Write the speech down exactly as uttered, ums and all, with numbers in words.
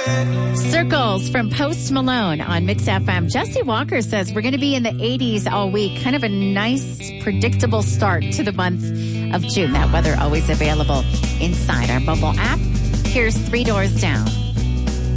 Circles from Post Malone on Mix F M. Jesse Walker says we're going to be in the eighties all week. Kind of a nice, predictable start to the month of June. That weather always available inside our mobile app. Here's Three Doors Down.